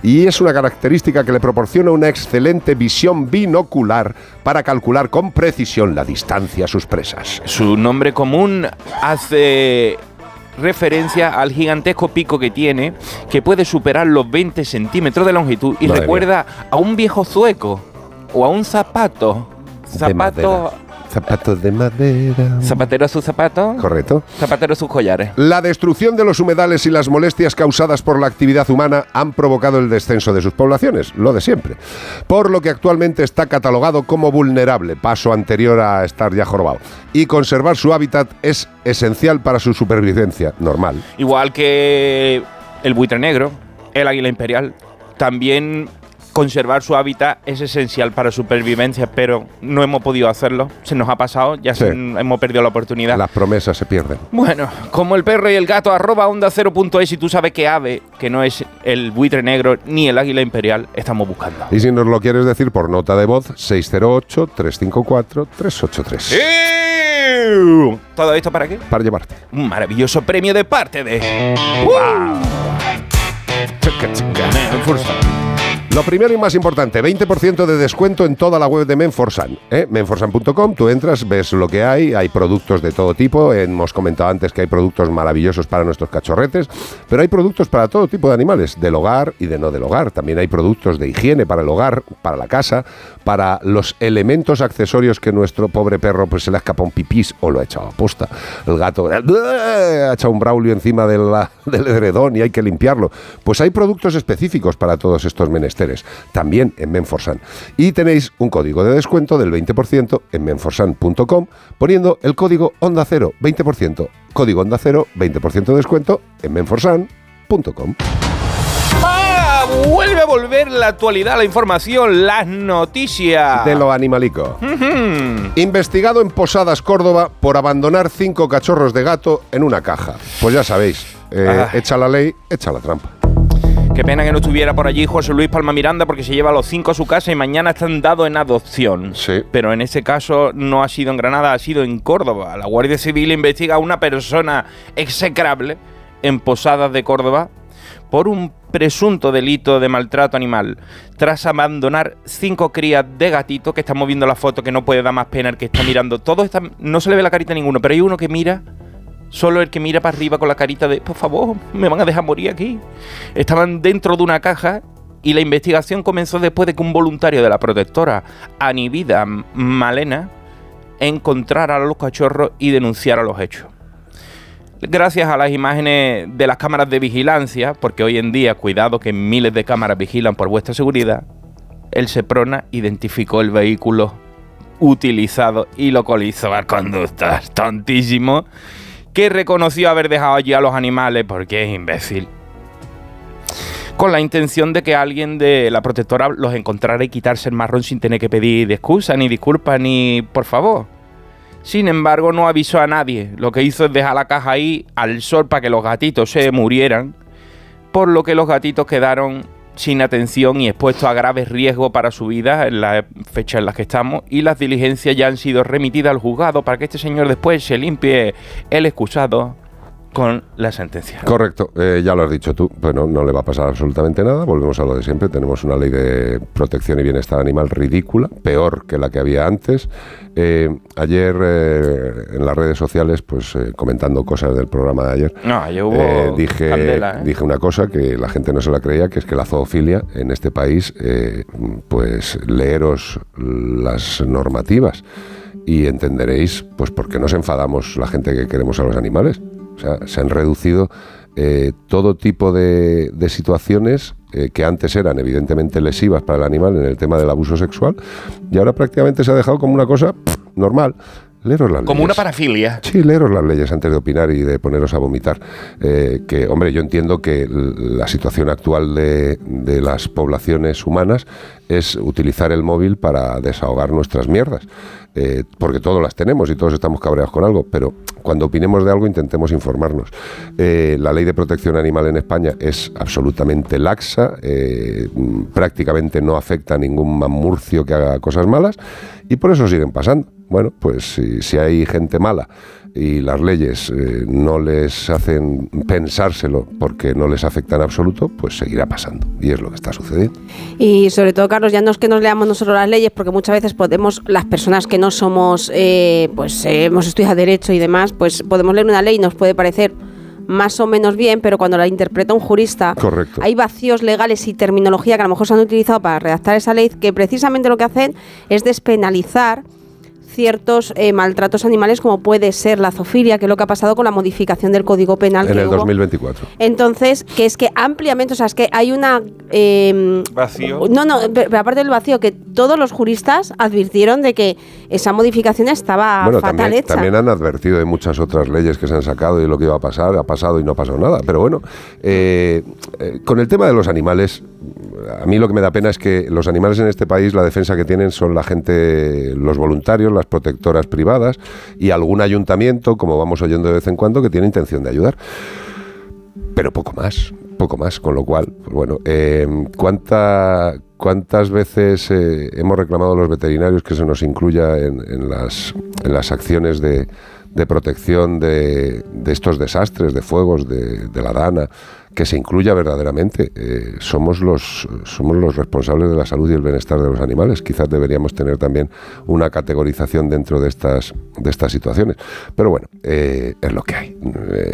y es una característica que le proporciona una excelente visión binocular para calcular con precisión la distancia a sus presas. Su nombre común hace referencia al gigantesco pico que tiene, que puede superar los 20 centímetros de longitud y recuerda a un viejo zueco o a un zapato. Zapatos de madera. Zapatero a sus zapatos. Correcto. Zapatero a sus collares. La destrucción de los humedales y las molestias causadas por la actividad humana han provocado el descenso de sus poblaciones, lo de siempre. Por lo que actualmente está catalogado como vulnerable, paso anterior a estar ya jorobado. Y conservar su hábitat es esencial para su supervivencia normal. Igual que el buitre negro, el águila imperial, también conservar su hábitat es esencial para su supervivencia, pero no hemos podido hacerlo. Se nos ha pasado, hemos perdido la oportunidad. Las promesas se pierden. Bueno, como el perro y el gato, @onda0.es, y tú sabes qué ave, que no es el buitre negro ni el águila imperial, estamos buscando. Y si nos lo quieres decir por nota de voz, 608-354-383. ¿Todo esto para qué? Para llevarte un maravilloso premio de parte de... ¡Wow! Lo primero y más importante, 20% de descuento en toda la web de Menforsan. Menforsan.com, tú entras, ves lo que hay productos de todo tipo. Hemos comentado antes que hay productos maravillosos para nuestros cachorretes, pero hay productos para todo tipo de animales, del hogar y de no del hogar. También hay productos de higiene para el hogar, para la casa, para los elementos accesorios que nuestro pobre perro pues se le ha escapado un pipís o lo ha echado a posta. El gato ha echado un Braulio encima del edredón y hay que limpiarlo. Pues hay productos específicos para todos estos menesteres, también en Menforsan. Y tenéis un código de descuento del 20% en menforsan.com poniendo el código Onda Cero, 20%. Código Onda Cero, 20% de descuento en menforsan.com. Vuelve a volver la actualidad, la información, las noticias. De lo animalico. Investigado en Posadas, Córdoba, por abandonar 5 cachorros de gato en una caja. Pues ya sabéis, echa la ley, echa la trampa. Qué pena que no estuviera por allí José Luis Palma Miranda, porque se lleva a los 5 a su casa y mañana están dados en adopción. Sí. Pero en ese caso no ha sido en Granada, ha sido en Córdoba. La Guardia Civil investiga a una persona execrable en Posadas de Córdoba por un presunto delito de maltrato animal, tras abandonar 5 crías de gatito, que estamos viendo la foto, que no puede dar más pena el que está mirando. Todos están, no se le ve la carita a ninguno, pero hay uno que mira... Solo el que mira para arriba con la carita de por favor, me van a dejar morir aquí. Estaban dentro de una caja y la investigación comenzó después de que un voluntario de la protectora Anivida Malena encontrara a los cachorros y denunciara los hechos. Gracias a las imágenes de las cámaras de vigilancia, porque hoy en día, cuidado que miles de cámaras vigilan por vuestra seguridad, el Seprona identificó el vehículo utilizado y localizó al conductor, tontísimo, que reconoció haber dejado allí a los animales porque es imbécil, con la intención de que alguien de la protectora los encontrara y quitarse el marrón sin tener que pedir excusa, ni disculpas, ni por favor. Sin embargo, no avisó a nadie. Lo que hizo es dejar la caja ahí al sol para que los gatitos se murieran, por lo que los gatitos quedaron sin atención y expuestos a graves riesgos para su vida en la fecha en la que estamos, y las diligencias ya han sido remitidas al juzgado para que este señor después se limpie el excusado con la sentencia. Correcto, ya lo has dicho tú. Bueno, no le va a pasar absolutamente nada. Volvemos a lo de siempre. Tenemos una ley de protección y bienestar animal ridícula, peor que la que había antes. Ayer en las redes sociales, pues comentando cosas del programa de ayer, dije una cosa que la gente no se la creía, que es que la zoofilia en este país, pues leeros las normativas y entenderéis pues por qué nos enfadamos la gente que queremos a los animales. O sea, se han reducido todo tipo de situaciones que antes eran evidentemente lesivas para el animal en el tema del abuso sexual, y ahora prácticamente se ha dejado como una cosa normal. Leeros las como leyes. Una parafilia. Sí, leeros las leyes antes de opinar y de poneros a vomitar. Que, hombre, yo entiendo que la situación actual de las poblaciones humanas es utilizar el móvil para desahogar nuestras mierdas. Porque todos las tenemos y todos estamos cabreados con algo, pero cuando opinemos de algo intentemos informarnos. La ley de protección animal en España es absolutamente laxa, prácticamente no afecta a ningún mamurcio que haga cosas malas, y por eso siguen pasando. bueno, pues si hay gente mala y las leyes no les hacen pensárselo porque no les afecta en absoluto, pues seguirá pasando. Y es lo que está sucediendo. Y sobre todo, Carlos, ya no es que nos leamos nosotros las leyes, porque muchas veces las personas que no somos, hemos estudiado Derecho y demás, pues podemos leer una ley y nos puede parecer más o menos bien, pero cuando la interpreta un jurista, correcto, hay vacíos legales y terminología que a lo mejor se han utilizado para redactar esa ley, que precisamente lo que hacen es despenalizar ciertos maltratos animales, como puede ser la zoofilia, que es lo que ha pasado con la modificación del Código Penal en que el hubo. 2024. Entonces, que es que ampliamente, o sea, es que hay una... vacío. No, pero aparte del vacío, que todos los juristas advirtieron de que esa modificación estaba fatal hecha. También han advertido de muchas otras leyes que se han sacado y lo que iba a pasar, ha pasado y no ha pasado nada. Pero bueno, con el tema de los animales, a mí lo que me da pena es que los animales en este país, la defensa que tienen son la gente, los voluntarios, las protectoras privadas y algún ayuntamiento, como vamos oyendo de vez en cuando, que tiene intención de ayudar. Pero poco más, con lo cual, pues bueno, ¿cuántas veces hemos reclamado a los veterinarios que se nos incluya en las acciones de protección de estos desastres, de fuegos, de la dana, que se incluya verdaderamente? Somos los responsables de la salud y el bienestar de los animales. Quizás deberíamos tener también una categorización dentro de estas situaciones. Pero bueno, es lo que hay.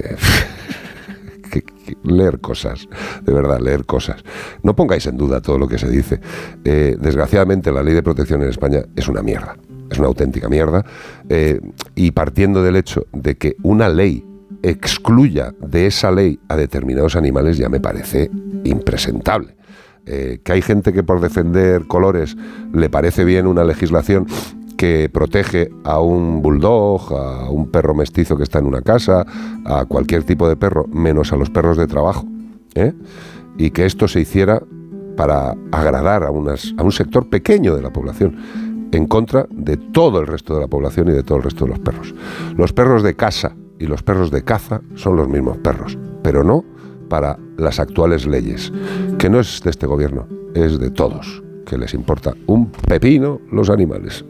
Leer cosas, de verdad, leer cosas. No pongáis en duda todo lo que se dice. Desgraciadamente, la ley de protección en España es una mierda. Es una auténtica mierda. Y partiendo del hecho de que una ley excluya de esa ley a determinados animales, ya me parece impresentable. Que hay gente que por defender colores le parece bien una legislación que protege a un bulldog, a un perro mestizo que está en una casa, a cualquier tipo de perro, menos a los perros de trabajo, y que esto se hiciera para agradar a un sector pequeño de la población, en contra de todo el resto de la población y de todo el resto de los perros. Los perros de casa y los perros de caza son los mismos perros, pero no para las actuales leyes, que no es de este gobierno, es de todos, que les importa un pepino los animales.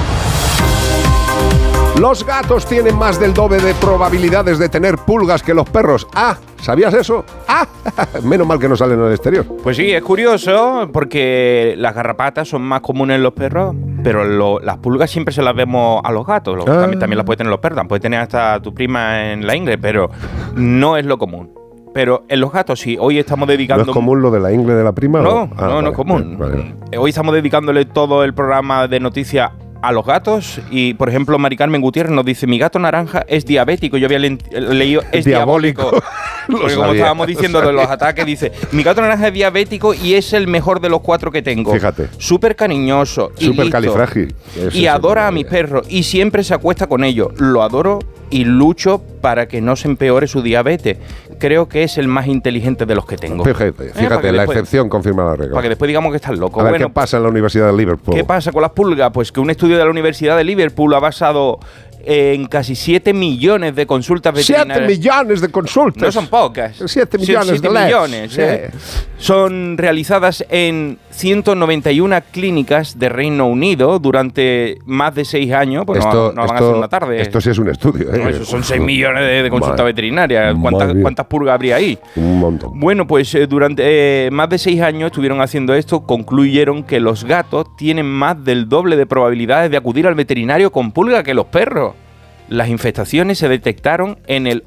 Los gatos tienen más del doble de probabilidades de tener pulgas que los perros. Ah, ¿sabías eso? Ah, menos mal que no salen al exterior. Pues sí, es curioso porque las garrapatas son más comunes en los perros, pero las pulgas siempre se las vemos a los gatos. También las puede tener los perros, puede tener hasta tu prima en la ingle, pero no es lo común. Pero en los gatos sí, hoy estamos dedicando... ¿No es común lo de la ingle de la prima? No, no es común. Vale. Hoy estamos dedicándole todo el programa de noticias a los gatos y, por ejemplo, Mari Carmen Gutiérrez nos dice: mi gato naranja es diabético. Yo había leído es diabólico. Porque como estábamos diciendo de los ataques, dice: mi gato naranja es diabético y es el mejor de los 4 que tengo. Fíjate. Súper cariñoso. Súper califrágil. Y adora a mis perros y siempre se acuesta con ellos. Lo adoro y lucho para que no se empeore su diabetes. Creo que es el más inteligente de los que tengo. Fíjate, la excepción confirma la regla. Para que después digamos que estás loco. A ver, ¿qué pasa en la Universidad de Liverpool? ¿Qué pasa con las pulgas? Pues que un estudio de la Universidad de Liverpool ha basado en casi 7 millones de consultas veterinarias. 7 millones de consultas. No son pocas. 7 millones de millones. Sí. Son realizadas en 191 clínicas de Reino Unido durante más de 6 años. Pues no van a hacer una tarde. Esto sí es un estudio. No, eso son 6 millones de consultas veterinarias. ¿Cuántas pulgas habría ahí? Un montón. Bueno, pues durante más de 6 años estuvieron haciendo esto. Concluyeron que los gatos tienen más del doble de probabilidades de acudir al veterinario con pulga que los perros. Las infestaciones se detectaron en el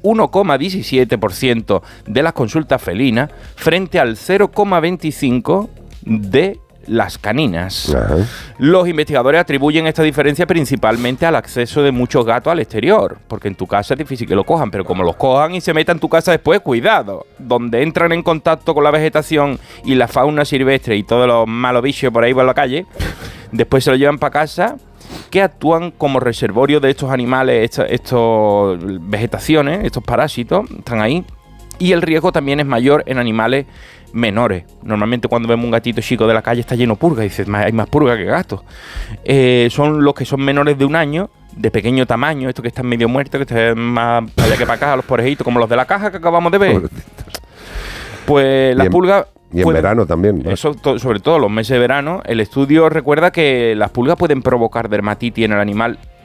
1,17% de las consultas felinas frente al 0,25% de las caninas. Ajá. Los investigadores atribuyen esta diferencia principalmente al acceso de muchos gatos al exterior, porque en tu casa es difícil que lo cojan, pero como los cojan y se metan en tu casa después, cuidado, donde entran en contacto con la vegetación y la fauna silvestre y todos los malos bichos por ahí por la calle, después se lo llevan para casa, que actúan como reservorio de estos animales, estos vegetaciones, estos parásitos, están ahí. Y el riesgo también es mayor en animales menores. Normalmente cuando vemos un gatito chico de la calle está lleno de purga, y dices, hay más purga que gatos. Son los que son menores de 1 año, de pequeño tamaño, estos que están medio muertos, que están más para allá que para acá, los pobrecitos, como los de la caja que acabamos de ver. Pues las pulgas... Y en verano también, ¿no? Eso, sobre todo los meses de verano. El estudio recuerda que las pulgas pueden provocar dermatitis en el animal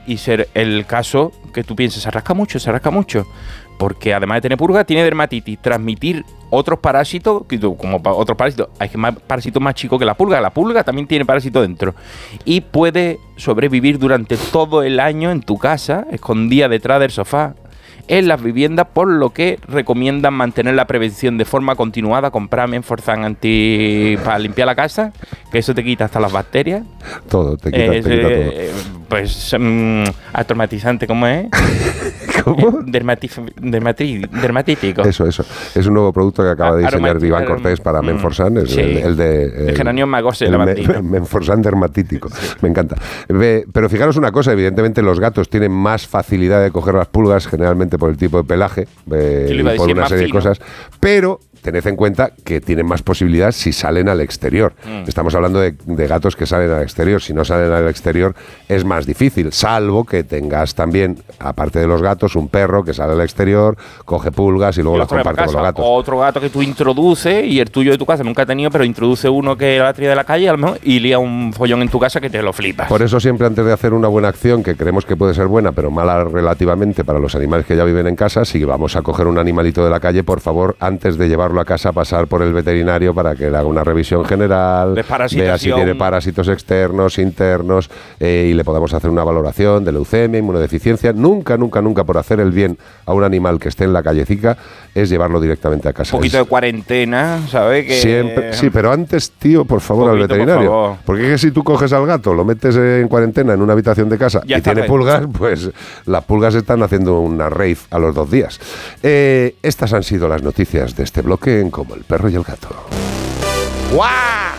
y ser el caso que tú pienses, se rasca mucho. Porque además de tener purga, tiene dermatitis. Transmitir otros parásitos, como otros parásitos, hay más parásitos más chicos que la pulga. La pulga también tiene parásitos dentro. Y puede sobrevivir durante todo el año en tu casa, escondida detrás del sofá, en las viviendas, por lo que recomiendan mantener la prevención de forma continuada, comprar Menforsan para limpiar la casa, que eso te quita hasta las bacterias. Todo, te quita todo. Pues atraumatizante, ¿cómo es? ¿Cómo? Dermatítico. Eso. Es un nuevo producto que acaba de diseñar Iván Cortés para Menforsan. Es sí. el de... Geranium magose lavandino. Menforsan dermatítico. Sí. Me encanta. Pero fijaros una cosa, evidentemente los gatos tienen más facilidad de coger las pulgas, generalmente por el tipo de pelaje, por una serie de cosas, pero tened en cuenta que tienen más posibilidad si salen al exterior. Estamos hablando de gatos que salen al exterior. Si no salen al exterior es más difícil, salvo que tengas también, aparte de los gatos, un perro que sale al exterior, coge pulgas y luego las comparte con los gatos. O otro gato que tú introduces, y el tuyo de tu casa nunca ha tenido, pero introduce uno que la tría de la calle a lo mejor, y lía un follón en tu casa que te lo flipas. Por eso siempre, antes de hacer una buena acción, que creemos que puede ser buena, pero mala relativamente para los animales que ya viven en casa, si vamos a coger un animalito de la calle, por favor, antes de llevarlo a casa, pasar por el veterinario para que le haga una revisión general, vea si tiene parásitos externos, internos, y le podamos hacer una valoración de leucemia, inmunodeficiencia. Nunca por hacer el bien a un animal que esté en la callecita es llevarlo directamente a casa. Un poquito de cuarentena, ¿sabes? Que siempre, sí, pero antes, tío, por favor, al veterinario. Por favor. Porque es que si tú coges al gato, lo metes en cuarentena en una habitación de casa y tiene pulgas, pues las pulgas están haciendo una rave a los 2 días. Estas han sido las noticias de este bloque en Como el perro y el gato. ¡Guau!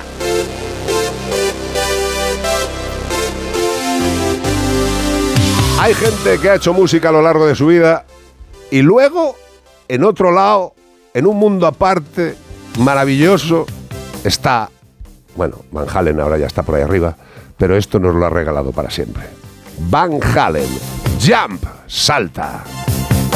Hay gente que ha hecho música a lo largo de su vida y luego, en otro lado, en un mundo aparte, maravilloso, está... Bueno, Van Halen ahora ya está por ahí arriba, pero esto nos lo ha regalado para siempre. Van Halen, Jump, salta.